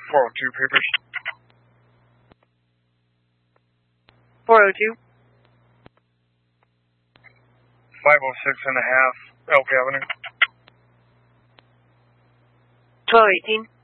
402 papers. 402. 506 and a half Elk Avenue. 1218.